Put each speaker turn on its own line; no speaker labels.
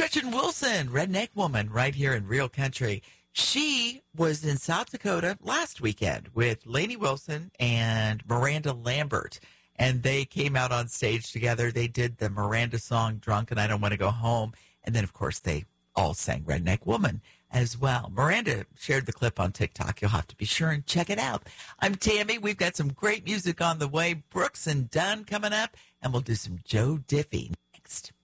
Gretchen Wilson, Redneck Woman, right here in Real Country. She was in South Dakota last weekend with Lainey Wilson and Miranda Lambert, and they came out on stage together. They did the Miranda song, Drunk and I Don't Want to Go Home, and then, of course, they all sang Redneck Woman as well. Miranda shared the clip on TikTok. You'll have to be sure and check it out. I'm Tammy. We've got some great music on the way. Brooks and Dunn coming up, and we'll do some Joe Diffie next.